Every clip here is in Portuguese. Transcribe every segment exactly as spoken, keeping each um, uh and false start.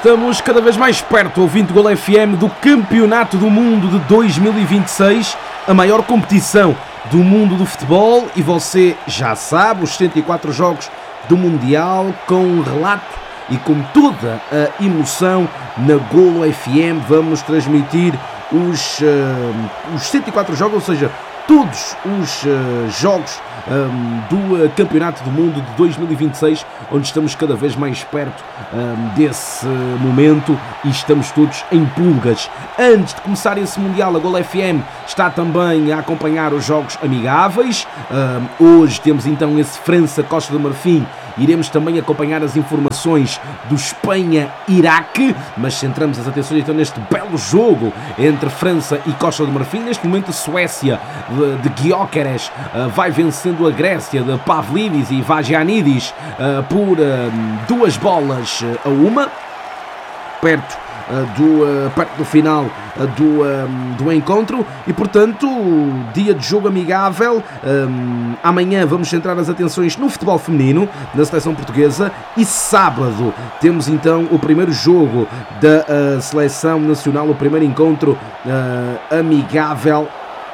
Estamos cada vez mais perto, ouvindo Gol F M, do Campeonato do Mundo de dois mil e vinte e seis, a maior competição do mundo do futebol, e você já sabe, os setenta e quatro jogos do Mundial, com um relato e com toda a emoção na Gol F M. Vamos transmitir os, uh, os setenta e quatro jogos, ou seja, todos os uh, jogos um, do uh, Campeonato do Mundo de dois mil e vinte e seis, onde estamos cada vez mais perto um, desse uh, momento e estamos todos em pulgas. Antes de começar esse Mundial, a Gol F M está também a acompanhar os jogos amigáveis. Um, hoje temos então esse França-Costa do Marfim. Iremos também acompanhar as informações do Espanha-Iraque, mas centramos as atenções então neste belo jogo entre França e Costa do Marfim. Neste momento a Suécia de, de Gyökeres uh, vai vencendo a Grécia de Pavlidis e Vagianidis uh, por uh, duas bolas uh, a uma, perto Do, uh, perto do final uh, do, um, do encontro, e portanto dia de jogo amigável. Um, amanhã vamos centrar as atenções no futebol feminino, na seleção portuguesa, e sábado temos então o primeiro jogo da uh, seleção nacional, o primeiro encontro uh, amigável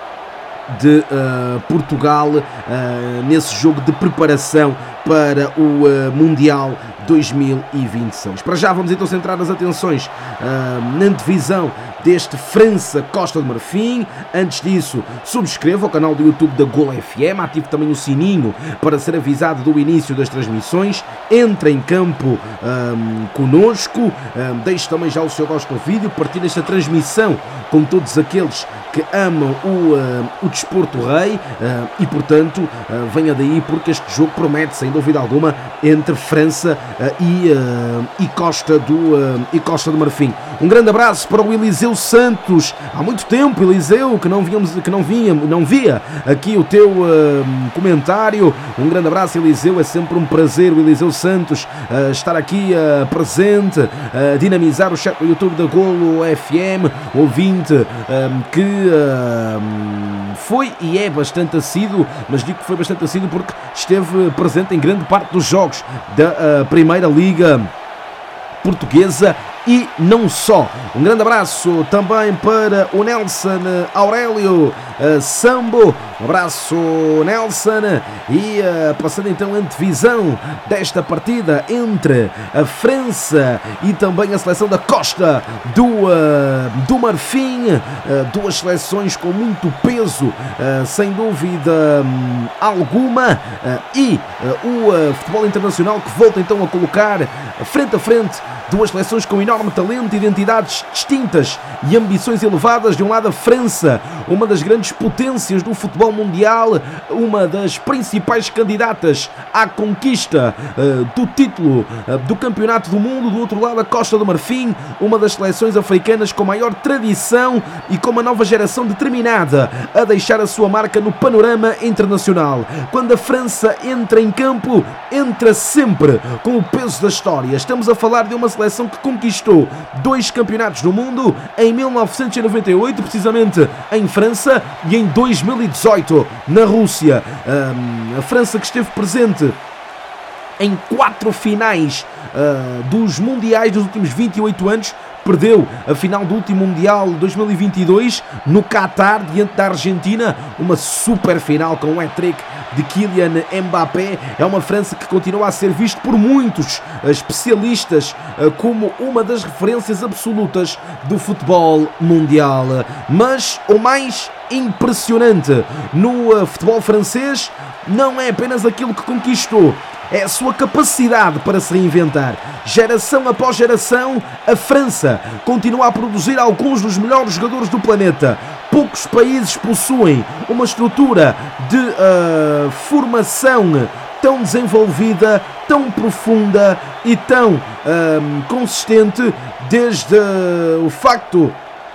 de uh, Portugal, uh, nesse jogo de preparação para o uh, Mundial dois mil e vinte e seis. Para já vamos então centrar as atenções uh, na divisão deste França-Costa do Marfim. Antes disso, subscreva o canal do YouTube da Gol F M, ative também o sininho para ser avisado do início das transmissões. Entre em campo um, conosco, um, deixe também já o seu gosto no vídeo, partilhe esta transmissão com todos aqueles que amam o, uh, o desporto rei, uh, e portanto uh, venha daí, porque este jogo promete, sem dúvida alguma, entre França uh, e, uh, e, Costa do, uh, e Costa do Marfim. Um grande abraço para o Eliseu Santos. Há muito tempo, Eliseu, que não, víamos, que não, vinha, não via aqui o teu uh, comentário. Um grande abraço, Eliseu, é sempre um prazer o Eliseu Santos uh, estar aqui uh, presente, uh, dinamizar o chat do YouTube da Gol F M, ouvinte uh, que uh, foi e é bastante assíduo, mas digo que foi bastante assíduo porque esteve presente em grande parte dos jogos da uh, Primeira Liga Portuguesa e não só. Um grande abraço também para o Nelson Aurélio uh, Sambo. Um abraço, Nelson. E uh, passando então a divisão desta partida entre a França e também a seleção da Costa do, uh, do Marfim. Uh, duas seleções com muito peso, uh, sem dúvida um, alguma. Uh, e uh, o uh, futebol internacional, que volta então a colocar frente a frente duas seleções com enorme talento, identidades distintas e ambições elevadas. De um lado, a França, uma das grandes potências do futebol mundial, uma das principais candidatas à conquista uh, do título uh, do Campeonato do Mundo. Do outro lado, a Costa do Marfim, uma das seleções africanas com maior tradição e com uma nova geração determinada a deixar a sua marca no panorama internacional. Quando a França entra em campo, entra sempre com o peso da história. Estamos a falar de uma seleção que conquistou dois campeonatos do mundo, em mil novecentos e noventa e oito, precisamente em França, e em dois mil e dezoito na Rússia. Um, a França, que esteve presente em quatro finais uh, dos mundiais dos últimos vinte e oito anos, perdeu a final do último Mundial dois mil e vinte e dois no Qatar, diante da Argentina, uma super final com o hat-trick de Kylian Mbappé. É uma França que continua a ser visto por muitos especialistas como uma das referências absolutas do futebol mundial. Mas o mais impressionante no futebol francês não é apenas aquilo que conquistou, é a sua capacidade para se reinventar. Geração após geração, a França continua a produzir alguns dos melhores jogadores do planeta. Poucos países possuem uma estrutura de uh, formação tão desenvolvida, tão profunda e tão uh, consistente, desde uh, o facto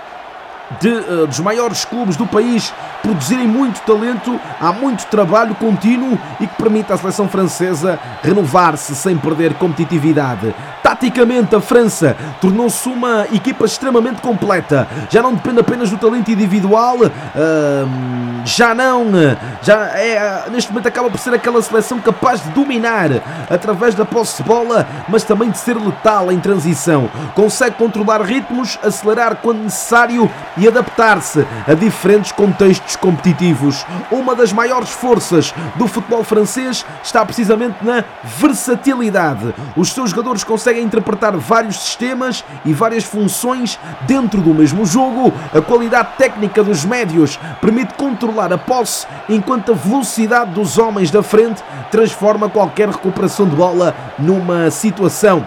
de, uh, dos maiores clubes do país produzirem muito talento. Há muito trabalho contínuo e que permite à seleção francesa renovar-se sem perder competitividade. Taticamente, a França tornou-se uma equipa extremamente completa. Já não depende apenas do talento individual, uh, já não, já é, neste momento acaba por ser aquela seleção capaz de dominar através da posse de bola, mas também de ser letal em transição. Consegue controlar ritmos, acelerar quando necessário e adaptar-se a diferentes contextos competitivos. Uma das maiores forças do futebol francês está precisamente na versatilidade. Os seus jogadores conseguem interpretar vários sistemas e várias funções dentro do mesmo jogo. A qualidade técnica dos médios permite controlar a posse, enquanto a velocidade dos homens da frente transforma qualquer recuperação de bola numa situação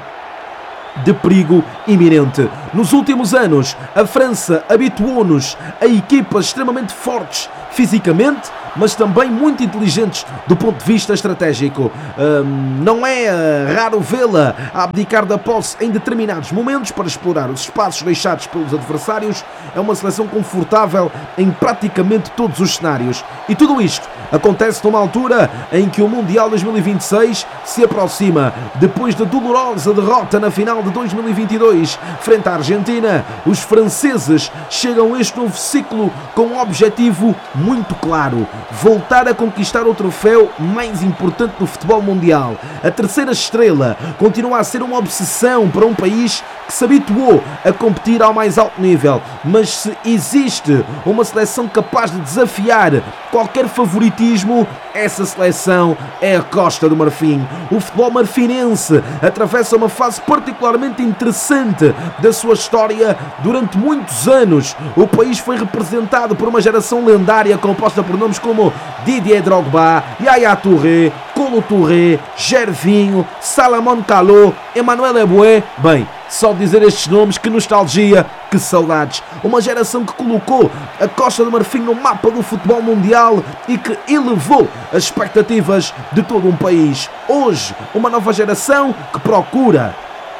de perigo iminente. Nos últimos anos, a França habituou-nos a equipas extremamente fortes fisicamente, mas também muito inteligentes do ponto de vista estratégico. Hum, não é raro vê-la abdicar da posse em determinados momentos para explorar os espaços deixados pelos adversários. É uma seleção confortável em praticamente todos os cenários. E tudo isto acontece numa altura em que o Mundial dois mil e vinte e seis se aproxima. Depois da dolorosa derrota na final de dois mil e vinte e dois frente à Argentina, os franceses chegam a este novo ciclo com um objetivo muito claro: voltar a conquistar o troféu mais importante do futebol mundial. A terceira estrela continua a ser uma obsessão para um país que se habituou a competir ao mais alto nível, mas se existe uma seleção capaz de desafiar qualquer favoritismo, essa seleção é a Costa do Marfim. O futebol marfinense atravessa uma fase particularmente interessante da sua história. Durante muitos anos, o país foi representado por uma geração lendária composta por nomes como Didier Drogba, Yaya Touré, Kolo Touré, Gervinho, Salomon Kalou, Emmanuel Eboué. Bem, só dizer estes nomes, que nostalgia, que saudades. Uma geração que colocou a Costa do Marfim no mapa do futebol mundial e que elevou as expectativas de todo um país. Hoje, uma nova geração que procura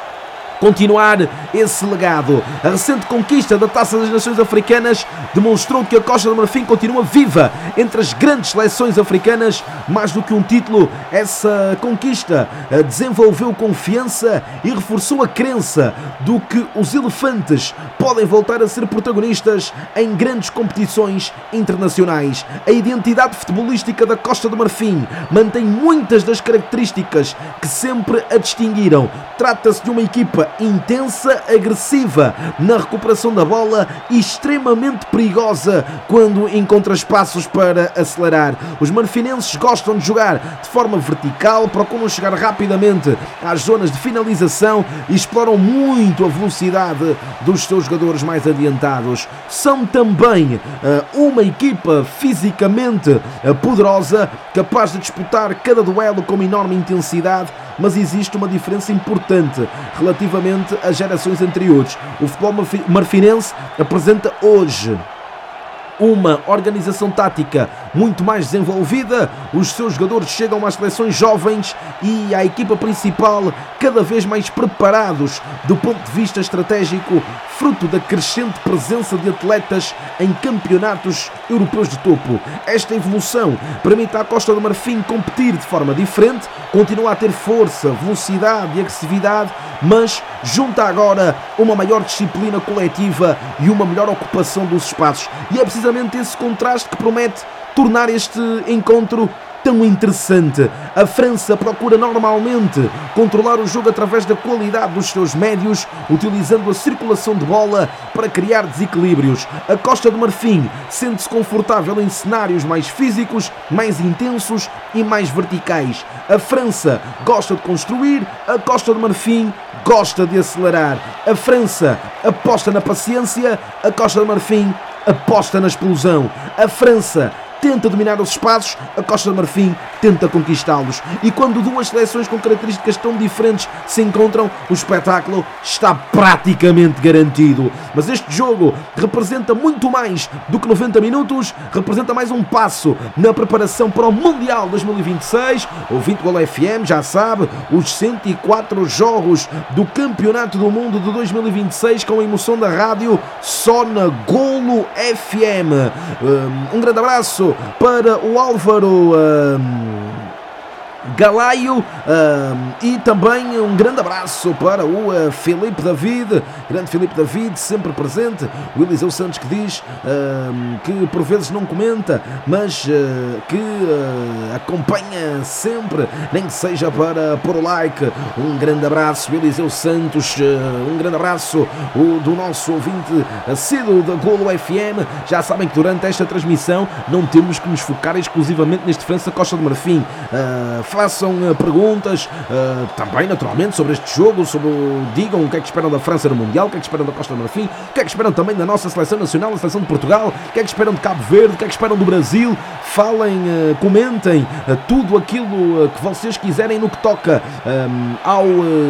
continuar esse legado. A recente conquista da Taça das Nações Africanas demonstrou que a Costa do Marfim continua viva entre as grandes seleções africanas. Mais do que um título, essa conquista desenvolveu confiança e reforçou a crença do que os elefantes podem voltar a ser protagonistas em grandes competições internacionais. A identidade futebolística da Costa do Marfim mantém muitas das características que sempre a distinguiram. Trata-se de uma equipa intensa, agressiva na recuperação da bola e extremamente perigosa quando encontra espaços para acelerar. Os marfinenses gostam de jogar de forma vertical, procuram chegar rapidamente às zonas de finalização e exploram muito a velocidade dos seus jogadores mais adiantados. São também uh, uma equipa fisicamente uh, poderosa, capaz de disputar cada duelo com enorme intensidade, mas existe uma diferença importante relativamente às gerações anteriores. O futebol marfinense apresenta hoje uma organização tática muito mais desenvolvida. Os seus jogadores chegam às seleções jovens e à equipa principal cada vez mais preparados do ponto de vista estratégico, fruto da crescente presença de atletas em campeonatos europeus de topo. Esta evolução permite à Costa do Marfim competir de forma diferente, continua a ter força, velocidade e agressividade, mas junta agora uma maior disciplina coletiva e uma melhor ocupação dos espaços. E é precisamente esse contraste que promete tornar este encontro tão interessante. A França procura normalmente controlar o jogo através da qualidade dos seus médios, utilizando a circulação de bola para criar desequilíbrios. A Costa do Marfim sente-se confortável em cenários mais físicos, mais intensos e mais verticais. A França gosta de construir, a Costa do Marfim gosta de acelerar. A França aposta na paciência, a Costa do Marfim aposta na explosão. A França tenta dominar os espaços, a Costa do Marfim tenta conquistá-los. E quando duas seleções com características tão diferentes se encontram, o espetáculo está praticamente garantido. Mas este jogo representa muito mais do que noventa minutos, representa mais um passo na preparação para o Mundial dois mil e vinte e seis. O vinte Gol F M já sabe, os cento e quatro jogos do Campeonato do Mundo de dois mil e vinte e seis com a emoção da rádio só na Golo F M. Um grande abraço para o Álvaro um, Galaio, uh, e também um grande abraço para o uh, Filipe David, grande Filipe David, sempre presente. O Eliseu Santos que diz uh, que por vezes não comenta, mas uh, que uh, acompanha sempre, nem que seja para pôr o like. Um grande abraço, Eliseu Santos, uh, um grande abraço o, do nosso ouvinte assíduo da Golo F M. Já sabem que durante esta transmissão não temos que nos focar exclusivamente neste França Costa do Marfim. Uh, façam uh, perguntas uh, também naturalmente sobre este jogo, sobre o, digam o que é que esperam da França no Mundial, o que é que esperam da Costa do Marfim, o que é que esperam também da nossa seleção nacional, a seleção de Portugal, o que é que esperam de Cabo Verde, o que é que esperam do Brasil. Falem, uh, comentem uh, tudo aquilo uh, que vocês quiserem no que toca um, ao,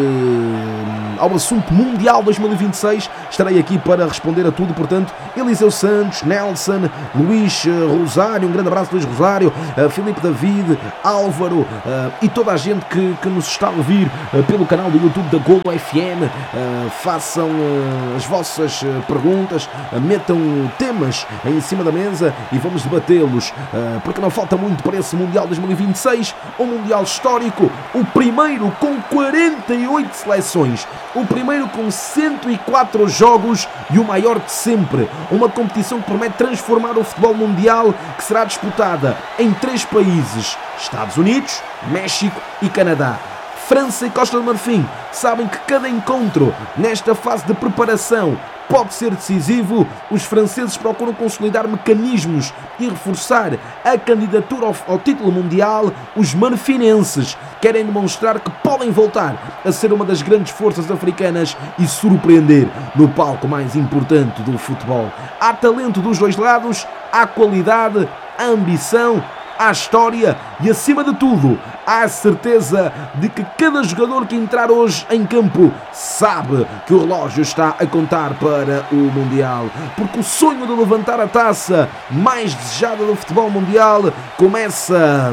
uh, ao assunto Mundial dois mil e vinte e seis. Estarei aqui para responder a tudo, portanto, Eliseu Santos, Nelson, Luís uh, Rosário, um grande abraço Luís Rosário, uh, Filipe David, Álvaro, uh, e toda a gente que, que nos está a ouvir uh, pelo canal do YouTube da Golo F M. Uh, façam uh, as vossas uh, perguntas, uh, metam temas em cima da mesa e vamos debatê-los, uh, porque não falta muito para esse Mundial dois mil e vinte e seis, um Mundial histórico, o primeiro com quarenta e oito seleções, o primeiro com cento e quatro jogos e o maior de sempre, uma competição que promete transformar o futebol mundial, que será disputada em três países: Estados Unidos, México e Canadá. França e Costa do Marfim sabem que cada encontro nesta fase de preparação pode ser decisivo. Os franceses procuram consolidar mecanismos e reforçar a candidatura ao, ao título mundial. Os marfinenses querem demonstrar que podem voltar a ser uma das grandes forças africanas e surpreender no palco mais importante do futebol. Há talento dos dois lados, há qualidade, há ambição, há história e, acima de tudo, há a certeza de que cada jogador que entrar hoje em campo sabe que o relógio está a contar para o Mundial, porque o sonho de levantar a taça mais desejada do futebol mundial começa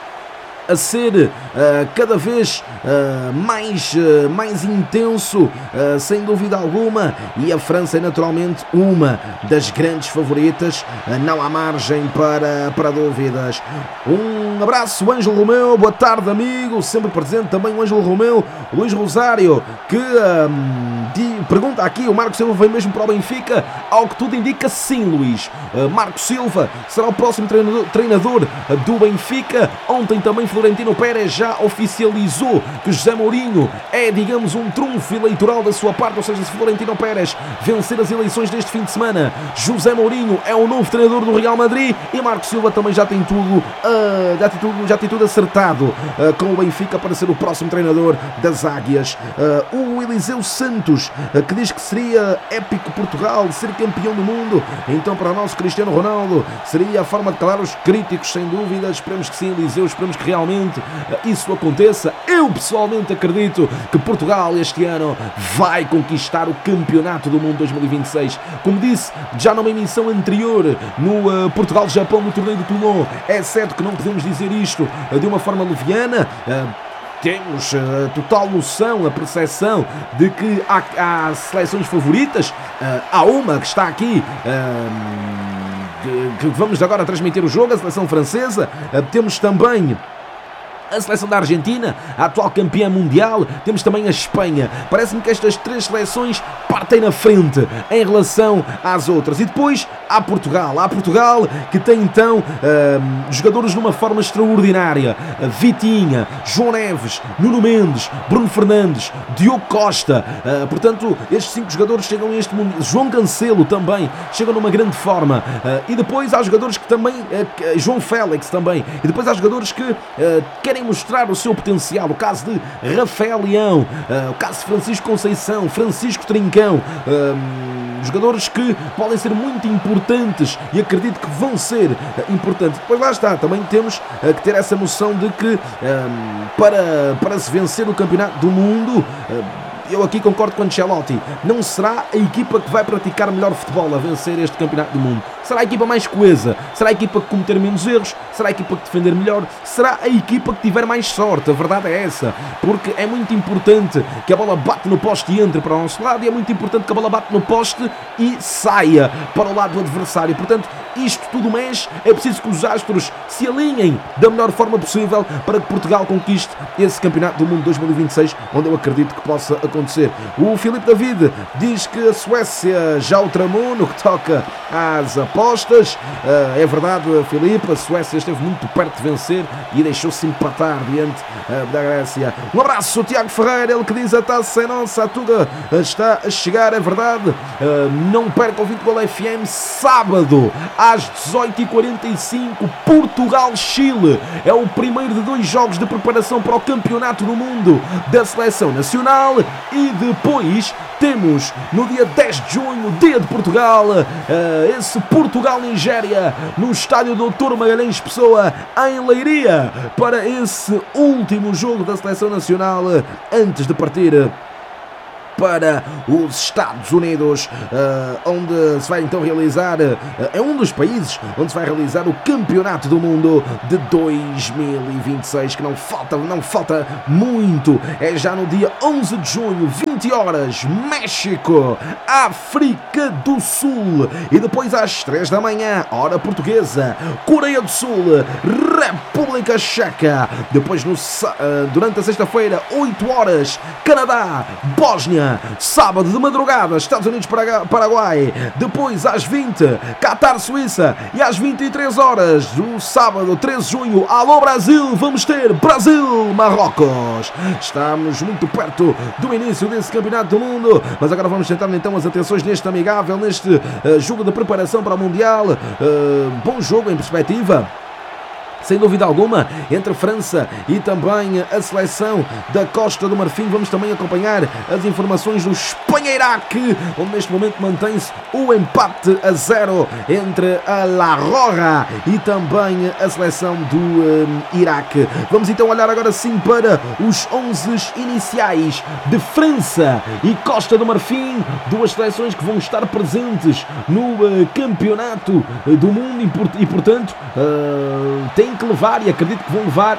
a ser uh, cada vez uh, mais, uh, mais intenso, uh, sem dúvida alguma, e a França é naturalmente uma das grandes favoritas, uh, não há margem para, para dúvidas. Um abraço, Ângelo Romeu, boa tarde amigo, sempre presente também o Ângelo Romeu. Luís Rosário, que um, de, pergunta aqui, o Marco Silva vem mesmo para o Benfica? Ao que tudo indica, sim, Luís. uh, Marco Silva será o próximo treinador, treinador do Benfica. Ontem também Florentino Pérez já oficializou que José Mourinho é, digamos, um trunfo eleitoral da sua parte, ou seja, se Florentino Pérez vencer as eleições deste fim de semana, José Mourinho é o novo treinador do Real Madrid, e Marco Silva também já tem tudo, uh, já tem tudo, já tem tudo acertado uh, com o Benfica para ser o próximo treinador das Águias. Uh, o Eliseu Santos, uh, que diz que seria épico Portugal ser campeão do mundo, então para o nosso Cristiano Ronaldo seria a forma de calar os críticos, sem dúvida. Esperemos que sim, Eliseu, esperemos que realmente isso aconteça. Eu pessoalmente acredito que Portugal este ano vai conquistar o Campeonato do Mundo dois mil e vinte e seis. Como disse já numa emissão anterior no uh, Portugal-Japão, no torneio de Toulon, é certo que não podemos dizer isto uh, de uma forma leviana. Uh, Temos a total noção, a percepção de que há, há seleções favoritas. Uh, há uma que está aqui, uh, que, que vamos agora transmitir o jogo, a seleção francesa. Uh, temos também a seleção da Argentina, a atual campeã mundial. Temos também a Espanha. Parece-me que estas três seleções partem na frente em relação às outras. E depois há Portugal. Há Portugal que tem então uh, jogadores numa forma extraordinária. Vitinha, João Neves, Nuno Mendes, Bruno Fernandes, Diogo Costa. Uh, portanto, estes cinco jogadores chegam a este mundo. João Cancelo também chegam numa grande forma. Uh, e depois há jogadores que também... Uh, João Félix também. E depois há jogadores que uh, querem mostrar o seu potencial. O caso de Rafael Leão, uh, o caso de Francisco Conceição, Francisco Trincão, uh, jogadores que podem ser muito importantes e acredito que vão ser uh, importantes. Depois lá está, também temos uh, que ter essa noção de que uh, para, para se vencer o Campeonato do Mundo, uh, eu aqui concordo com o Ancelotti, não será a equipa que vai praticar melhor futebol a vencer este Campeonato do Mundo. Será a equipa mais coesa, será a equipa que cometer menos erros, será a equipa que defender melhor, será a equipa que tiver mais sorte. A verdade é essa, porque é muito importante que a bola bate no poste e entre para o nosso lado, e é muito importante que a bola bate no poste e saia para o lado do adversário. Portanto, isto tudo mexe, é preciso que os astros se alinhem da melhor forma possível para que Portugal conquiste esse Campeonato do Mundo dois mil e vinte e seis, onde eu acredito que possa acontecer. O Filipe David diz que a Suécia já o tramou no que toca às apostas. É verdade, Filipe, a Suécia esteve muito perto de vencer e deixou-se empatar diante da Grécia. Um abraço, Tiago Ferreira, ele que diz: a taça é nossa, a Tuga está a chegar, é verdade. Não perca o vinte Gol F M, sábado às dezoito e quarenta e cinco, Portugal-Chile. É o primeiro de dois jogos de preparação para o Campeonato do Mundo da Seleção Nacional. E depois temos no dia dez de junho, dia de Portugal, esse Portugal-Nigéria no estádio doutor Magalhães Pessoa, em Leiria, para esse último jogo da Seleção Nacional antes de partir para os Estados Unidos, uh, onde se vai então realizar, uh, é um dos países onde se vai realizar o Campeonato do Mundo de dois mil e vinte e seis, que não falta, não falta muito, é já no dia onze de junho, vinte horas, México, África do Sul, e depois às três da manhã, hora portuguesa, Coreia do Sul, República Checa, depois no, uh, durante a sexta-feira, oito horas, Canadá, Bósnia, sábado de madrugada, Estados Unidos, Paraguai, depois às vinte, Qatar, Suíça, e às vinte e três horas do sábado treze de junho, alô Brasil, vamos ter Brasil, Marrocos. Estamos muito perto do início desse Campeonato do Mundo, mas agora vamos centrar então as atenções neste amigável, neste uh, jogo de preparação para o Mundial. Uh, bom jogo em perspectiva, sem dúvida alguma, entre França e também a seleção da Costa do Marfim. Vamos também acompanhar as informações do Espanha-Iraque, onde neste momento mantém-se o empate a zero entre a La Roja e também a seleção do um, Iraque. Vamos então olhar agora sim para os onze iniciais de França e Costa do Marfim, duas seleções que vão estar presentes no uh, Campeonato do Mundo e, e portanto, uh, tem que levar, e acredito que vão levar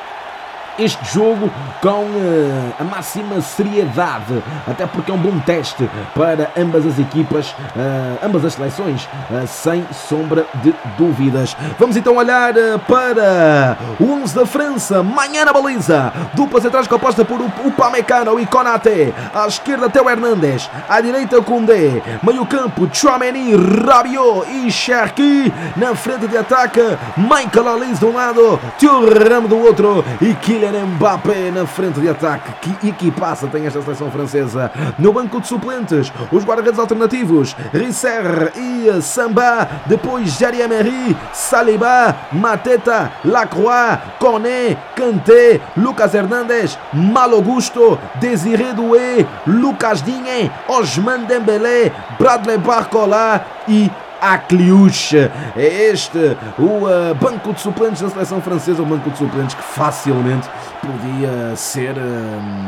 este jogo com uh, a máxima seriedade, até porque é um bom teste para ambas as equipas, uh, ambas as seleções, uh, sem sombra de dúvidas. Vamos então olhar uh, para o onze da França, manhã na baliza, dupla centrais composta por Upamecano e Konaté, à esquerda Theo Hernandes, à direita Koundé, meio campo Tchouaméni, Rabiot e Cherki, na frente de ataque Michael Olise de um lado, Thuram do outro e Kylian Mbappé na frente de ataque. Que equipaça tem esta seleção francesa. No banco de suplentes, os guarda-redes alternativos Risser e Samba, depois Jari-Emery, Saliba, Mateta, Lacroix, Koné, Kanté, Lucas Hernandes, Malo Gusto, Désiré Doué, Lucas Digne, Ousmane Dembélé, Bradley Barcola e Akliouche. É este o uh, banco de suplentes da seleção francesa, um banco de suplentes que facilmente podia ser uh,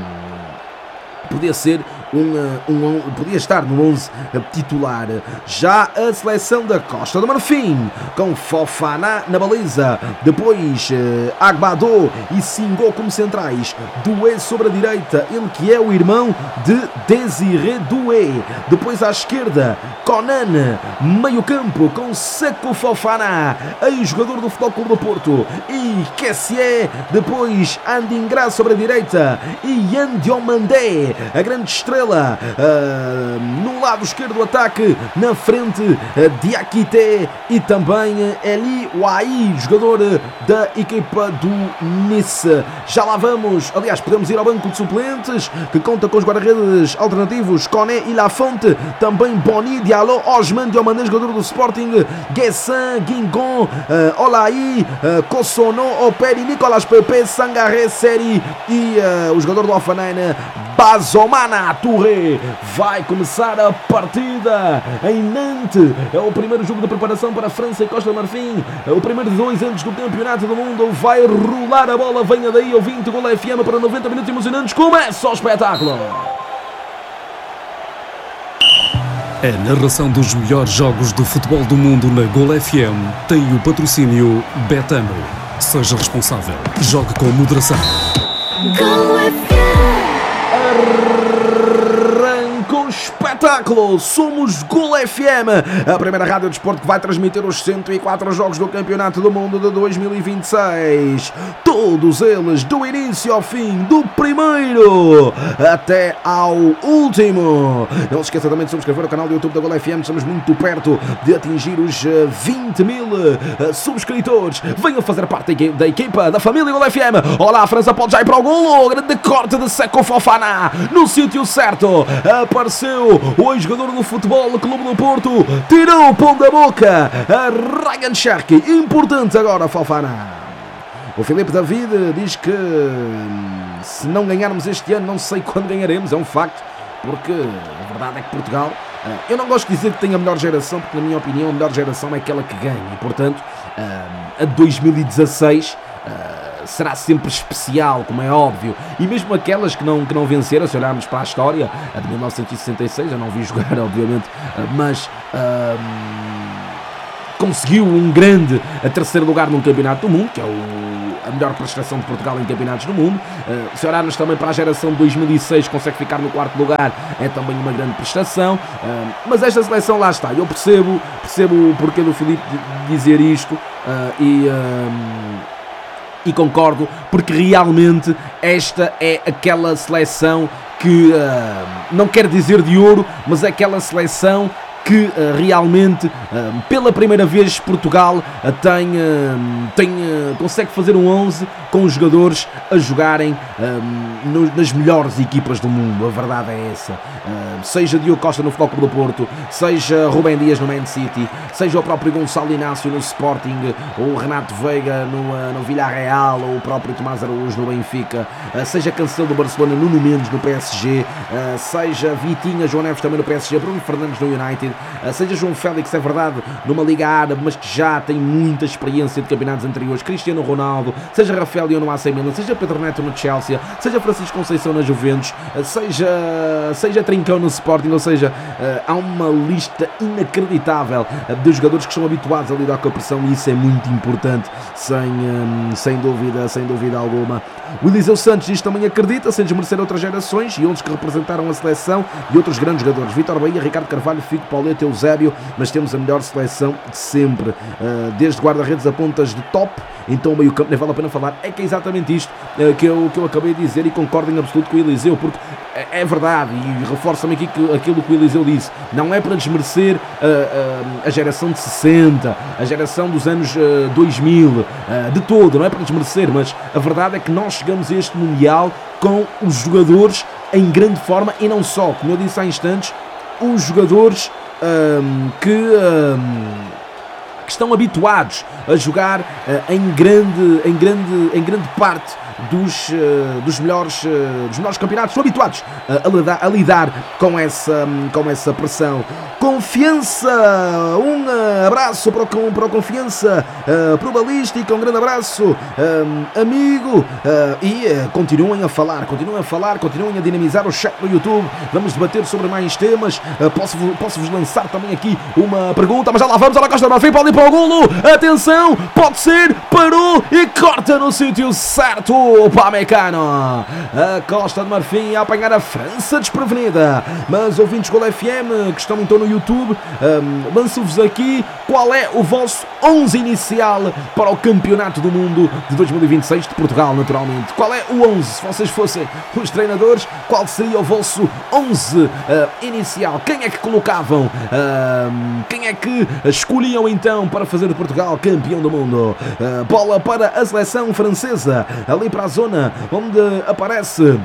podia ser Um, um, podia estar no onze titular. Já a seleção da Costa do Marfim, com Fofana na baliza, depois uh, Agbadou e Singo como centrais, Doué sobre a direita, ele que é o irmão de Désiré Doué, depois à esquerda Conan, meio campo com Seko Fofana, ex-jogador do Futebol Clube do Porto, e Kessié, depois Andingra sobre a direita e Yan Diomandé, a grande estrela Uh, no lado esquerdo do ataque, na frente uh, Diakité e também uh, Eli Wahi, jogador uh, da equipa do Nice. Já lá vamos, aliás, podemos ir ao banco de suplentes, que conta com os guarda-redes alternativos Koné e Lafonte, também Boni, Diallo, Ousmane Diomandé, jogador do Sporting, Guessin, Guingon, uh, Olaï, uh, Kossono, Operi, Nicolas Pepe, Sangaré, Seri e uh, o jogador do Hoffenheim, Bazomana Touré. Vai começar a partida em Nantes. É o primeiro jogo de preparação para a França e Costa do Marfim. É o primeiro de dois antes do Campeonato do Mundo. Vai rolar a bola. Venha daí ao vinte Gol F M para noventa minutos emocionantes. Começa o espetáculo. A narração dos melhores jogos do futebol do mundo na Gol F M tem o patrocínio Betano. Seja responsável. Jogue com moderação. Gol F M. Arranca o espetáculo. espetáculo! Somos Gol F M, a primeira rádio de desporto que vai transmitir os cento e quatro jogos do Campeonato do Mundo de dois mil e vinte e seis. Todos eles, do início ao fim, do primeiro até ao último. Não se esqueça também de subscrever o canal do YouTube da Gol F M. Estamos muito perto de atingir os vinte mil subscritores. Venham fazer parte da equipa, da família Gol F M. Olá, a França pode já ir para o golo. Grande corte de Seko Fofana no sítio certo. Apareceu o jogador do Futebol Clube do Porto, tirou o pão da boca a Ryan Cherki. Importante agora, Fofana. O Filipe David diz que se não ganharmos este ano, não sei quando ganharemos. É um facto, porque a verdade é que Portugal, eu não gosto de dizer que tem a melhor geração, porque na minha opinião a melhor geração é aquela que ganha, e portanto a de dois mil e dezasseis será sempre especial, como é óbvio, e mesmo aquelas que não, que não venceram, se olharmos para a história, a de mil novecentos e sessenta e seis, eu não vi jogar obviamente, mas hum, conseguiu um grande a terceiro lugar num campeonato do mundo, que é o, a melhor prestação de Portugal em campeonatos do mundo. Uh, se olharmos também para a geração de dois mil e seis, consegue ficar no quarto lugar, é também uma grande prestação, uh, mas esta seleção lá está, eu percebo, percebo o porquê do Filipe dizer isto, uh, e... Um, E concordo, porque realmente esta é aquela seleção que, uh, não quero dizer de ouro, mas é aquela seleção que uh, realmente, uh, pela primeira vez, Portugal uh, tem, uh, tem, uh, consegue fazer um onze com os jogadores a jogarem uh, no, nas melhores equipas do mundo. A verdade é essa. Uh, seja Diogo Costa no Futebol Clube do Porto, seja Rubem Dias no Man City, seja o próprio Gonçalo Inácio no Sporting, ou o Renato Veiga no, uh, no Villarreal, ou o próprio Tomás Araújo no Benfica, uh, seja Cancelo do Barcelona, Nuno Mendes no P S G, uh, seja Vitinha, João Neves também no P S G, Bruno Fernandes no United, seja João Félix, é verdade, numa Liga Árabe, mas que já tem muita experiência de campeonatos anteriores, Cristiano Ronaldo, seja Rafael Leão no A C Milan, seja Pedro Neto no Chelsea, seja Francisco Conceição na Juventus, seja, seja Trincão no Sporting, ou seja, há uma lista inacreditável de jogadores que são habituados a lidar com a pressão, e isso é muito importante, sem, sem dúvida, sem dúvida alguma. O Eliseu Santos diz também acredita, sem desmerecer outras gerações e outros que representaram a seleção e outros grandes jogadores, Vítor Bahia, Ricardo Carvalho, Fico, Pauleta, Eusébio, mas temos a melhor seleção de sempre, uh, desde guarda-redes a pontas de top, então o meio campo, nem vale a pena falar. É que é exatamente isto uh, que, eu, que eu acabei de dizer, e concordo em absoluto com o Eliseu, porque é, é verdade, e reforço-me aqui que, aquilo que o Eliseu disse, não é para desmerecer uh, uh, a geração de sessenta, a geração dos anos uh, dois mil, uh, de todo, não é para desmerecer, mas a verdade é que nós chegamos a este Mundial com os jogadores em grande forma, e não só, como eu disse há instantes, os jogadores um, que, um, que estão habituados a jogar uh, em, grande, em, grande, em grande parte dos, uh, dos, melhores, uh, dos melhores campeonatos, estão habituados uh, a, lidar, a lidar com essa, um, com essa pressão. Confiança, um uh, abraço para o, para o Confiança, uh, para o Balística, um grande abraço, um, amigo, uh, e uh, continuem a falar, continuem a falar, continuem a dinamizar o chat no YouTube, vamos debater sobre mais temas, uh, posso, posso-vos lançar também aqui uma pergunta, mas já lá vamos, a Costa do Marfim pode ir para o golo, atenção, pode ser, parou e corta no sítio certo, Pamecano, a Costa do Marfim a apanhar a França desprevenida, mas ouvintes Gol F M que estão então no YouTube, um, lanço-vos aqui qual é o vosso onze inicial para o Campeonato do Mundo de dois mil e vinte e seis de Portugal, naturalmente. Qual é o onze? Se vocês fossem os treinadores, qual seria o vosso onze uh, inicial? Quem é que colocavam? Uh, quem é que escolhiam então para fazer de Portugal campeão do mundo? Uh, bola para a seleção francesa, ali para a zona onde aparece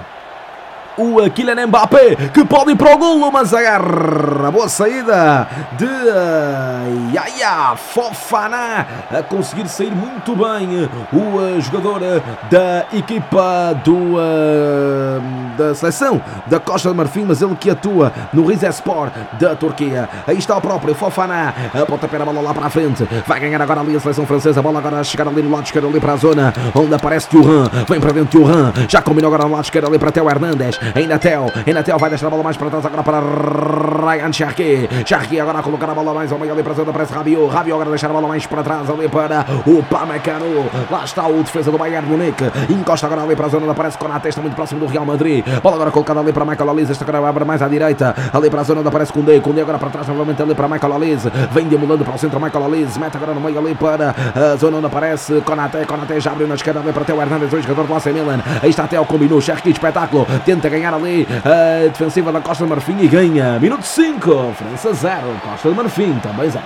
o Kylian Mbappé, que pode ir para o golo, mas agarra a boa saída de uh, Yaya Fofana, a conseguir sair muito bem o uh, jogador uh, da equipa do, uh, da seleção da Costa de Marfim, mas ele que atua no Rizespor da Turquia. Aí está o próprio Fofana, a pontapé a bola lá para a frente, vai ganhar agora ali a seleção francesa, a bola agora a chegar ali no lado esquerdo, ali para a zona onde aparece Thuram, vem para dentro Thuram, já combinou agora no lado esquerdo ali para Theo Hernandes, em Natel, em Natel vai deixar a bola mais para trás agora para Ryan Cherki, Cherki agora a colocar a bola mais ao meio ali para a zona, parece Rabiot, Rabiot agora deixar a bola mais para trás ali para o Upamecano, lá está o defesa do Bayern Munique, encosta agora ali para a zona, aparece Konaté, está muito próximo do Real Madrid, bola agora colocada ali para Michael Olise, esta agora abre mais à direita, ali para a zona onde aparece Koundé, Koundé agora para trás novamente ali para Michael Olise, vem demolando para o centro Michael Olise, mete agora no meio ali para a zona onde aparece Konaté, Konaté já abriu na esquerda ali para Theo Hernandes, o jogador do A C Milan, aí está Theo, combinou, Cherki, espetáculo, tenta ganhar ali a defensiva da Costa do Marfim e ganha, minuto cinco, França zero, Costa do Marfim também zero.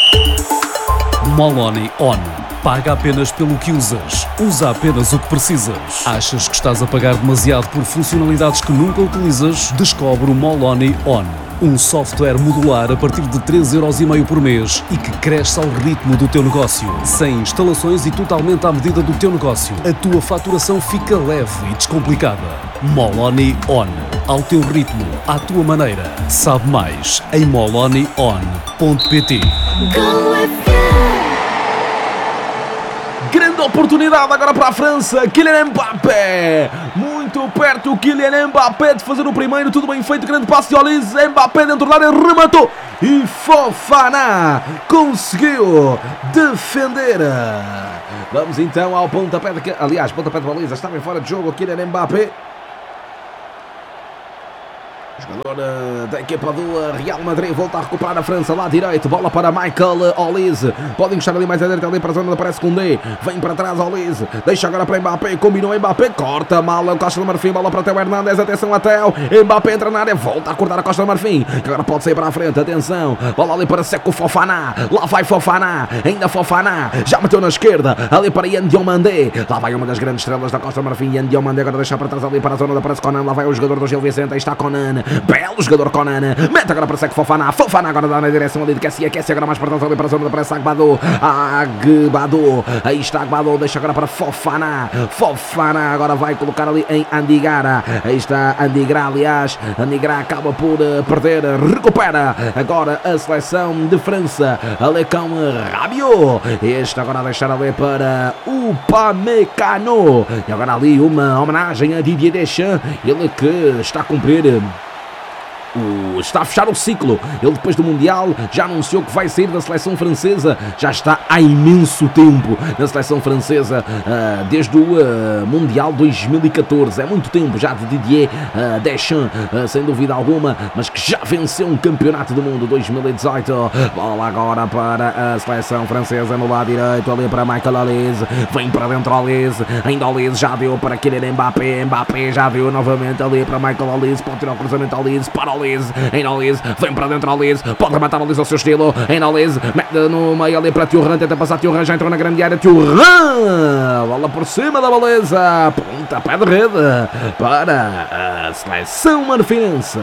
Moloni On. Paga apenas pelo que usas. Usa apenas o que precisas. Achas que estás a pagar demasiado por funcionalidades que nunca utilizas? Descobre o Moloni On. Um software modular a partir de três euros e meio por mês e que cresce ao ritmo do teu negócio. Sem instalações e totalmente à medida do teu negócio. A tua faturação fica leve e descomplicada. Moloni On. Ao teu ritmo, à tua maneira. Sabe mais em moloni on ponto pt. Grande oportunidade agora para a França, Kylian Mbappé, muito perto o Kylian Mbappé de fazer o primeiro, tudo bem feito, grande passe de Olise, Mbappé dentro da área, rematou e Fofana conseguiu defender. Vamos então ao pontapé, de, aliás, pontapé de baliza, estava em fora de jogo o Kylian Mbappé. Jogador uh, da equipa do uh, Real Madrid volta a recuperar a França lá direito, bola para Michael Olise, pode encostar ali mais à direita ali para a zona onde aparece Koundé, vem para trás Olise, deixa agora para Mbappé, combinou Mbappé, corta mal a Costa do Marfim, bola para Theo Hernandes, atenção a Theo, Mbappé entra na área, volta a cortar a Costa do Marfim, que agora pode sair para a frente, atenção, bola ali para Seco Fofana, lá vai Fofana, ainda Fofana, já meteu na esquerda, ali para Yan Diomandé, lá vai uma das grandes estrelas da Costa do Marfim, Yan Diomandé agora deixa para trás ali para a zona onde aparece Conan, lá vai o jogador do Gil Vicente, aí está Conan, belo jogador Conan, mete agora para Seco Fofana, Fofana agora dá na direção ali de Kessie, Kessie agora mais para trás ali para a zona, aparece Agbadou, Agbadou, aí está Agbadou, deixa agora para Fofana, Fofana agora vai colocar ali em Andigara, aí está Andigra, aliás, Andigra acaba por uh, perder, recupera agora a seleção de França, ali com Rabiot, este agora a deixar ali para o Upamecano, e agora ali uma homenagem a Didier Deschamps, ele que está a cumprir O, está a fechar o ciclo. Ele depois do Mundial já anunciou que vai sair da seleção francesa. Já está há imenso tempo na seleção francesa, uh, desde o uh, Mundial dois mil e catorze. É muito tempo já de Didier uh, Deschamps, uh, sem dúvida alguma, mas que já venceu um campeonato do mundo dois mil e dezoito. Bola agora para a seleção francesa no lado direito, ali para Michael Olise, vem para dentro Olise, ainda Olise já deu para Kylian Mbappé, Mbappé já deu novamente ali para Michael Olise, pode tirar o cruzamento Olise para Olise, ainda Olise, vem para dentro Olise, pode rematar Olise ao seu estilo, ainda Olise, mete no meio ali para Thuram, tenta passar Thuram, já entrou na grande área, Thuram, bola por cima da baliza, pontapé de rede para a seleção marfinense.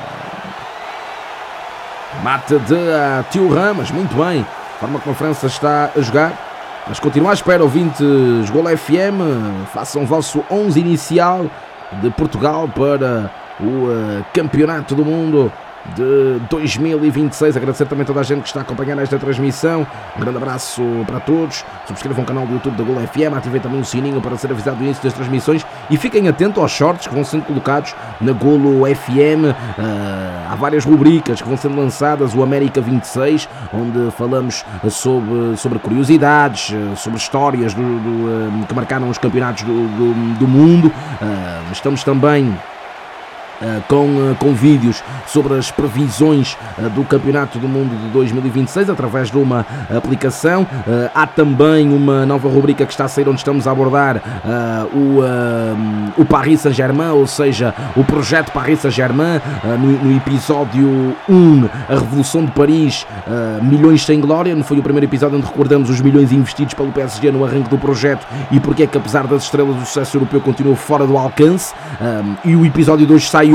Mate de uh, Thuram, mas muito bem, a forma como a França está a jogar. Mas continua à espera, ouvintes Gol F M, façam o vosso onze inicial de Portugal para o uh, Campeonato do Mundo de dois mil e vinte e seis. Agradecer também a toda a gente que está a acompanhar esta transmissão. Um grande abraço para todos. Subscrevam o canal do YouTube da Gol F M, ativem também o sininho para ser avisado do início das transmissões e fiquem atentos aos shorts que vão sendo colocados na Golo F M. Uh, há várias rubricas que vão sendo lançadas, o América vinte e seis, onde falamos sobre, sobre curiosidades, sobre histórias do, do, uh, que marcaram os campeonatos do, do, do mundo. Uh, estamos também Uh, com, uh, com vídeos sobre as previsões uh, do Campeonato do Mundo de dois mil e vinte e seis através de uma aplicação. Uh, há também uma nova rubrica que está a sair, onde estamos a abordar uh, o, uh, o Paris Saint-Germain, ou seja, o projeto Paris Saint-Germain. Uh, no, no episódio um, a Revolução de Paris, uh, Milhões Sem Glória, não foi o primeiro episódio onde recordamos os milhões investidos pelo P S G no arranque do projeto e porque é que, apesar das estrelas, do sucesso europeu continua fora do alcance. Uh, e o episódio de hoje sai hoje,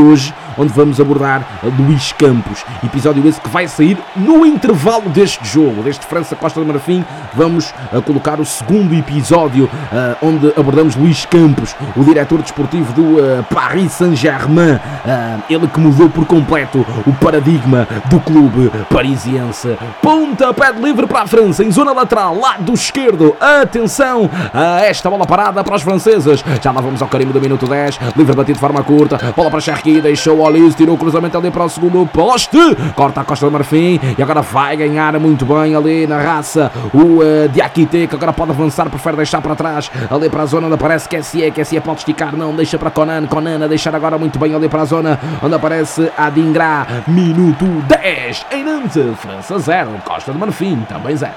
onde vamos abordar Luís Campos. Episódio esse que vai sair no intervalo deste jogo, deste França-Costa do Marfim. Vamos uh, colocar o segundo episódio uh, onde abordamos Luís Campos, o diretor desportivo do uh, Paris Saint-Germain, uh, ele que mudou por completo o paradigma do clube parisiense. Pontapé de livre para a França, em zona lateral, lado esquerdo. Atenção a esta bola parada para os franceses. Já lá vamos ao carimbo do minuto dez. Livre batido de forma curta. Bola para Cherki, deixou o Olise, tirou o cruzamento ali para o segundo poste. Corta a Costa do Marfim e agora vai ganhar muito bem ali na raça o uh, Diakité, que agora pode avançar, prefere deixar para trás, ali para a zona onde aparece Kessié. Kessié pode esticar, não, deixa para Conan. Conan a deixar agora muito bem ali para a zona onde aparece Adingra. Minuto dez em Nantes. França zero, Costa do Marfim também zero.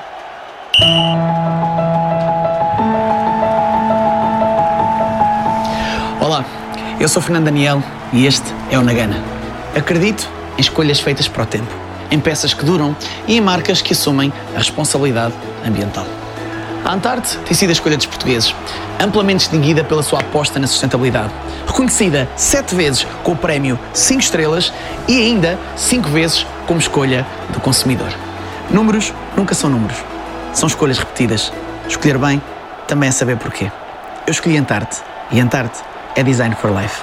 Olá, eu sou Fernando Daniel e este é o Nagana. Acredito em escolhas feitas para o tempo, em peças que duram e em marcas que assumem a responsabilidade ambiental. A Antarte tem sido a escolha dos portugueses, amplamente distinguida pela sua aposta na sustentabilidade, reconhecida sete vezes com o prémio cinco estrelas e ainda cinco vezes como escolha do consumidor. Números nunca são números, são escolhas repetidas. Escolher bem também é saber porquê. Eu escolhi Antarte e Antarte é Design for Life.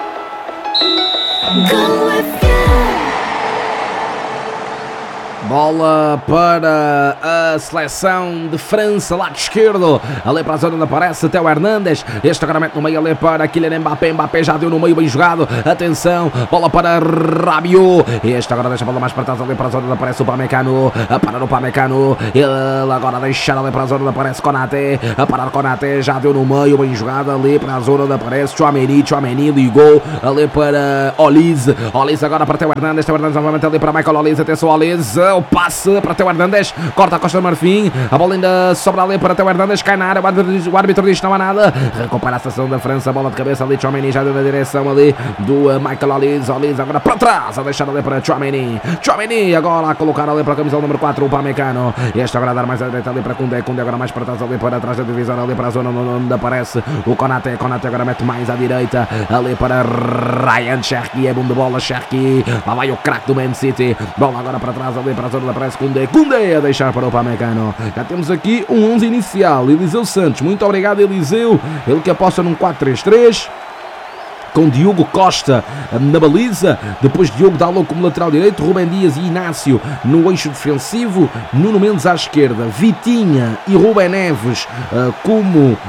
Bola para a seleção de França, lado esquerdo, ali para a zona onde aparece Theo Hernandes. Este agora mete no meio ali para Kylian Mbappé. Mbappé já deu no meio, bem jogado. Atenção, bola para Rabiot. Este agora deixa a bola mais para trás ali para a zona onde aparece o Upamecano. A parar o Upamecano. Ele agora deixar ali para a zona onde aparece Konaté. A parar Konaté, já deu no meio, bem jogado ali para a zona onde aparece Tchouaméni. Tchouaméni ligou ali para Olise. Olise agora para Theo Hernandes. Theo Hernandes novamente ali para Michael Olise. Atenção, Olise. O passe para Theo Hernandes, corta a Costa do Marfim, a bola ainda sobra ali para Theo Hernandes, cai na área, o árbitro diz, o árbitro diz que não há nada, recupera a estação da França, bola de cabeça ali, Tchouaméni já deu na direção ali do uh, Michael Olise. Olise agora para trás, a deixar ali para Tchouaméni. Tchouaméni agora a colocar ali para a camiseta número quatro, o Upamecano. Este agora a dar mais a direita ali para Koundé, Koundé agora mais para trás ali para trás da divisão, ali para a zona onde aparece o Konaté. Konaté agora mete mais à direita, ali para Ryan Cherki, é bom de bola, Cherki, lá vai o craque do Man City, bola agora para trás ali para a zona onde aparece Koundé. Koundé a deixar para o Upamecano. Já temos aqui um onze inicial. Eliseu Santos, muito obrigado Eliseu, ele que aposta num quatro três três com Diogo Costa na baliza, depois Diogo Dalot como lateral direito, Rubem Dias e Inácio no eixo defensivo, Nuno Mendes à esquerda, Vitinha e Rubem Neves uh, como uh,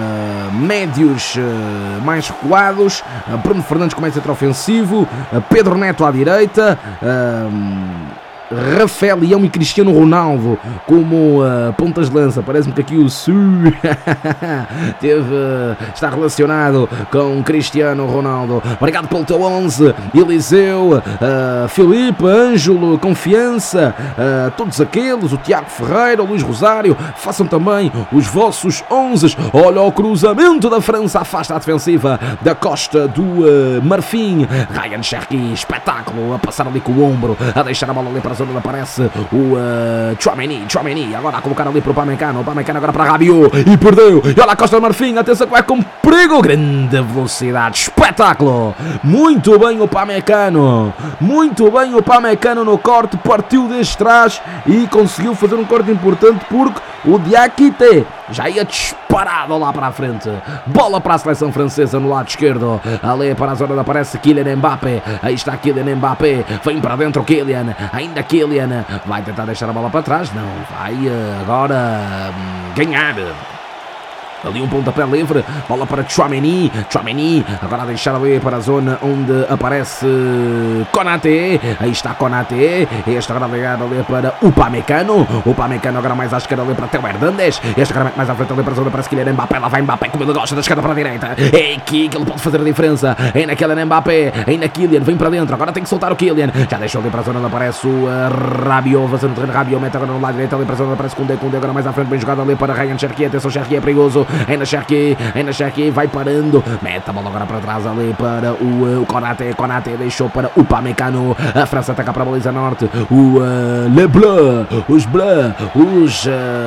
médios uh, mais recuados, uh, Bruno Fernandes como centro ofensivo, uh, Pedro Neto à direita, uh, Rafael Leão e Cristiano Ronaldo como uh, pontas de lança. Parece-me que aqui o Su teve, uh, está relacionado com Cristiano Ronaldo. Obrigado pelo teu onze, Eliseu, uh, Filipe, Ângelo, Confiança, uh, todos aqueles, o Tiago Ferreira, o Luís Rosário, façam também os vossos onze. Olha o cruzamento da França, afasta a defensiva da Costa do uh, Marfim. Ryan Cherki, espetáculo, a passar ali com o ombro, a deixar a bola ali para onde aparece o uh, Tchouaméni, Tchouaméni agora a colocar ali para o Upamecano, o Upamecano agora para Rabiot e perdeu, e olha a Costa do Marfim, atenção que vai com perigo, grande velocidade, espetáculo, muito bem o Upamecano, muito bem o Upamecano no corte, partiu desde trás e conseguiu fazer um corte importante porque o Diakité já ia disparado lá para a frente. Bola para a seleção francesa no lado esquerdo, ali para a zona onde aparece Kylian Mbappé, aí está Kylian Mbappé, vem para dentro Kylian, ainda Kylian, vai tentar deixar a bola para trás, não, vai agora hum, ganhar. Ali um pontapé livre, bola para Tchouaméni, Tchouaméni, agora a deixar ali para a zona onde aparece Konaté, aí está Konaté, este agora ligado ali para Upamecano, Upamecano agora mais à esquerda ali para Theo Hernandes, este agora mais à frente ali para a zona para Kylian Mbappé, lá vai Mbappé como ele gosta, da esquerda para a direita, é aqui que ele pode fazer a diferença, é na Kylian Mbappé, é na Kylian, vem para dentro, agora tem que soltar o Kylian, já deixou ali para a zona onde aparece o uh, Rabiot, fazendo o terreno, Rabiot mete agora no lado direito ali para a zona onde aparece Koundé, Koundé agora mais à frente, bem jogado ali para Ryan Cherki, atenção Cherki é perigoso, ainda Cherki, ainda Cherki, vai parando, mete a bola agora para trás ali para o, o Konaté, Konaté deixou para o Upamecano, a França ataca para a baliza norte, o uh, Le Bleu, os Bleu, os uh, Gaulois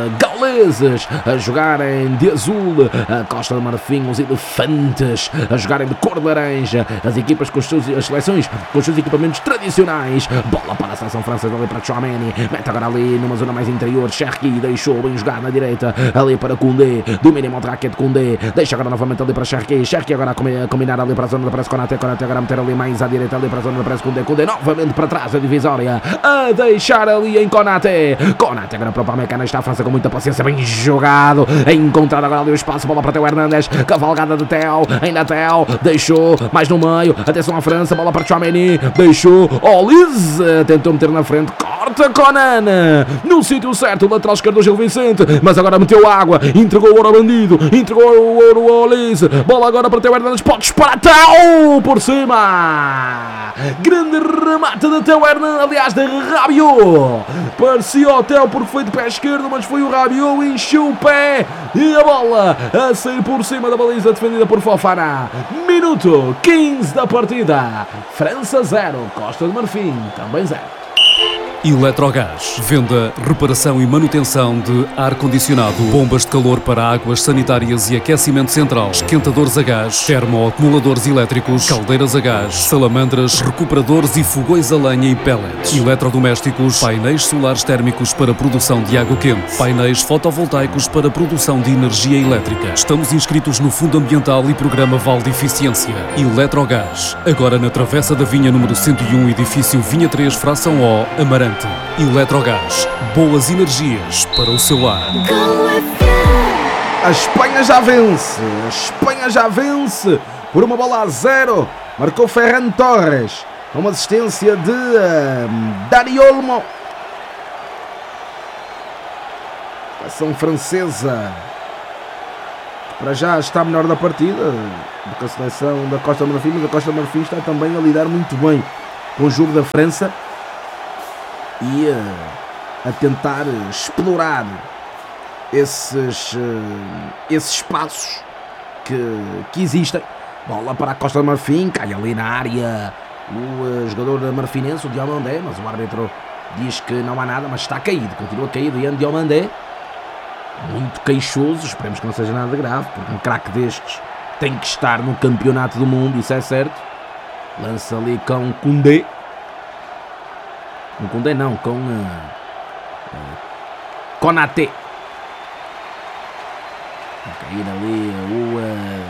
galeses a jogarem de azul, a Costa do Marfim, os elefantes a jogarem de cor de laranja, as equipas com as, suas, as seleções com os seus equipamentos tradicionais. Bola para a seleção francesa ali para Tchouaméni, mete agora ali numa zona mais interior, Cherki deixou bem jogar na direita, ali para Koundé, domina em raquete Koundé, deixa agora novamente ali para Cherki, Cherki agora a combinar ali para a zona da pressa Konaté, Konaté agora a meter ali mais à direita, ali para a zona da pressa Koundé, Koundé novamente para trás da divisória, a deixar ali em Konaté, Konaté agora para o Pamecano, está a França com muita paciência, bem jogado, a encontrar agora ali o espaço, bola para Théo Hernandes, cavalgada de Théo, ainda Théo, deixou mais no meio, atenção à França, bola para Tchouaméni, deixou, Olise, tentou meter na frente, corta Conan, no sítio certo, o lateral esquerdo Gil Vicente, mas agora meteu água, entregou o ouro ao bandido, entregou o ouro ao Olise, bola agora para Théo Hernandes, pode disparar, Théo, por cima, grande remate de Théo Hernandes, aliás de Rabiot, parecia o Théo porque foi de pé esquerdo, mas foi o Rabiot, encheu o pé, e a bola a sair por cima da baliza defendida por Fofana. Minuto quinze da partida, França zero, Costa do Marfim também zero. Eletrogás. Venda, reparação e manutenção de ar-condicionado, bombas de calor para águas sanitárias e aquecimento central, esquentadores a gás, termoacumuladores elétricos, caldeiras a gás, salamandras, recuperadores e fogões a lenha e pellets, eletrodomésticos, painéis solares térmicos para produção de água quente, painéis fotovoltaicos para produção de energia elétrica. Estamos inscritos no Fundo Ambiental e Programa Vale de Eficiência. Eletrogás. Agora na Travessa da Vinha número cento e um, edifício Vinha três, fração O, Amarante. Eletrogás, boas energias para o seu lar. A Espanha já vence, a Espanha já vence por uma bola a zero. Marcou Ferran Torres, uma assistência de uh, Dani Olmo. A seleção francesa para já está melhor da partida do que a seleção da Costa do Marfim, mas a Costa do Marfim está também a lidar muito bem com o jogo da França e uh, a tentar explorar esses, uh, esses espaços que, que existem. Bola para a Costa do Marfim, cai ali na área o uh, jogador marfinense, o Diomandé, mas o árbitro diz que não há nada, mas está caído, continua caído. Ian Diomandé, muito queixoso, esperemos que não seja nada grave, porque um craque destes tem que estar no campeonato do mundo, isso é certo. Lança ali com Koundé. Com Koundé não, com uh, uh, Konaté. Vai cair ali o, uh,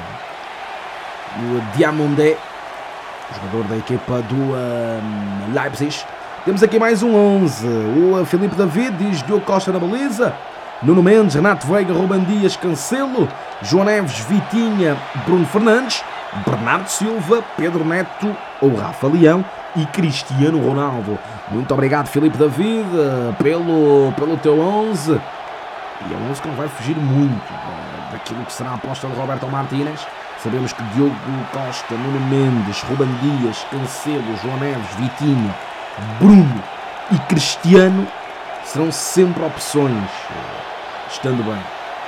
o Diomandé, jogador da equipa do uh, Leipzig. Temos aqui mais um onze. O uh, Filipe David diz Diogo Costa na baliza. Nuno Mendes, Renato Veiga, Ruben Dias, Cancelo, João Neves, Vitinha, Bruno Fernandes, Bernardo Silva, Pedro Neto ou Rafa Leão e Cristiano Ronaldo. Muito obrigado, Filipe David, pelo, pelo teu onze. E é um onze que não vai fugir muito daquilo que será a aposta de Roberto Martínez. Sabemos que Diogo Costa, Nuno Mendes, Ruben Dias, Cancelo, João Neves, Vitinha, Bruno e Cristiano serão sempre opções, estando bem.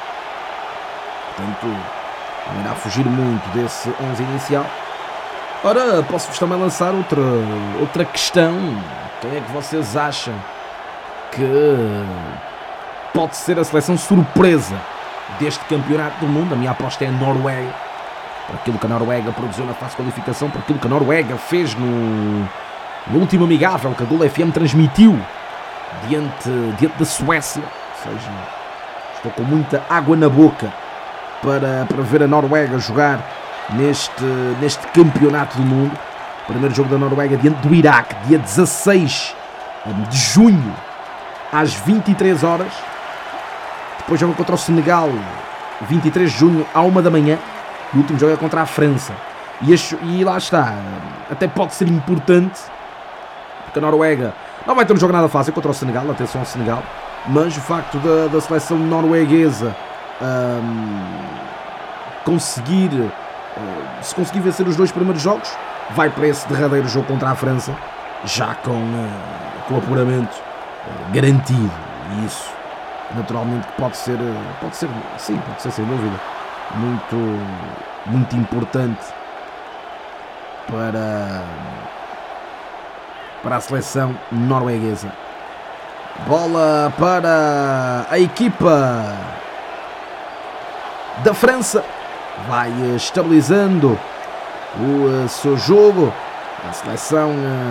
Portanto, não irá fugir muito desse onze inicial. Ora, posso-vos também lançar outra, outra questão. Quem é que vocês acham que pode ser a seleção surpresa deste campeonato do mundo? A minha aposta é a Noruega. Por aquilo que a Noruega produziu na fase de qualificação, por aquilo que a Noruega fez no, no último amigável que a Gol F M transmitiu diante, diante da Suécia. Ou seja, estou com muita água na boca para, para ver a Noruega jogar neste, neste campeonato do mundo. Primeiro jogo da Noruega diante do Iraque, dia dezasseis de junho, às vinte e três horas. Depois joga contra o Senegal, vinte e três de junho, à uma da manhã. O último jogo é contra a França. E, este, e lá está, até pode ser importante, porque a Noruega não vai ter um jogo nada fácil contra o Senegal, atenção ao Senegal, mas o facto da, da seleção norueguesa um, conseguir, uh, se conseguir vencer os dois primeiros jogos, vai para esse derradeiro jogo contra a França, já com, uh, com o apuramento uh, garantido. E isso, naturalmente, pode ser, uh, pode ser, sim, pode ser sem dúvida, muito, muito importante para, para a seleção norueguesa. Bola para a equipa da França. Vai estabilizando o seu jogo. A seleção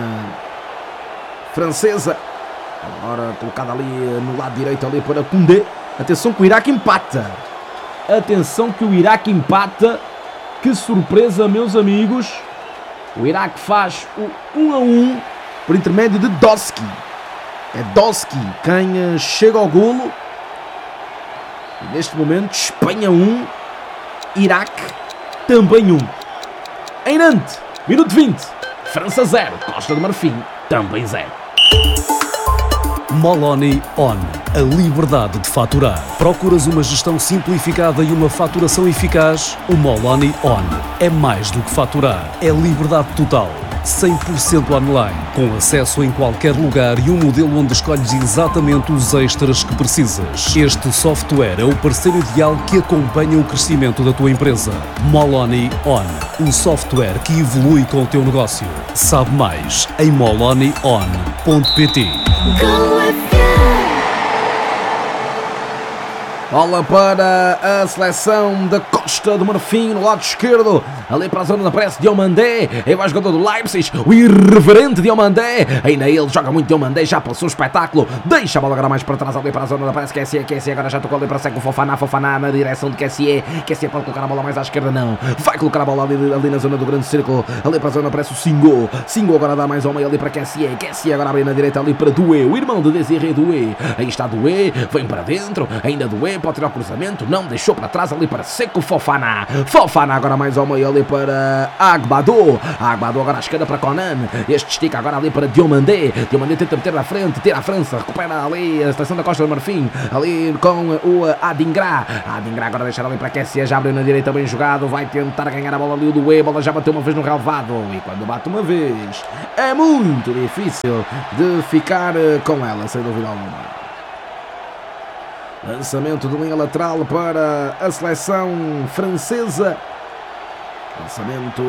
francesa. Agora colocada ali no lado direito ali para Koundé. Atenção que o Iraque empata. Atenção que o Iraque empata. Que surpresa, meus amigos. O Iraque faz o um a um por intermédio de Doski. É Doski quem chega ao golo. E neste momento, Espanha um, Iraque também um. Em Nantes, minuto vinte, França zero, Costa do Marfim também zero. Moloni On, a liberdade de faturar. Procuras uma gestão simplificada e uma faturação eficaz? O Moloni On é mais do que faturar, é liberdade total. cem por cento online, com acesso em qualquer lugar e um modelo onde escolhes exatamente os extras que precisas. Este software é o parceiro ideal que acompanha o crescimento da tua empresa. Moloni On, um software que evolui com o teu negócio. Sabe mais em moloni on ponto pt. Bola para a seleção da Costa do Marfim no lado esquerdo, ali para a zona da pressa, Diomandé, aí vai o jogador do Leipzig, o irreverente Diomandé, ainda ele joga muito Diomandé, já passou o espetáculo, deixa a bola agora mais para trás, ali para a zona da pressa, Q S E, Q S E agora já tocou ali para Seco Fofana, Fofana na direção de Q S E, Q S E pode colocar a bola mais à esquerda, não, vai colocar a bola ali, ali na zona do grande círculo, ali para a zona da pressa, o Singo, Singo agora dá mais ao meio ali para Q S E, Q S E agora abre na direita ali para Doué, o irmão de Désiré Doué, aí está Doué, vem para dentro, ainda Doué, pode tirar o cruzamento, não, deixou para trás ali para Seco Fofana, Fofana agora mais ao meio ali para Agbadou, Agbadou agora à esquerda para Conan, este estica agora ali para Diomandé, Diomandé tenta meter na frente, tira a França, recupera ali a seleção da Costa do Marfim, ali com o Adingra, Adingra agora deixar ali para Q S E, já abriu na direita, bem jogado, vai tentar ganhar a bola ali o Doué, a bola já bateu uma vez no relvado, e quando bate uma vez, é muito difícil de ficar com ela, sem dúvida alguma. Lançamento de linha lateral para a seleção francesa. Lançamento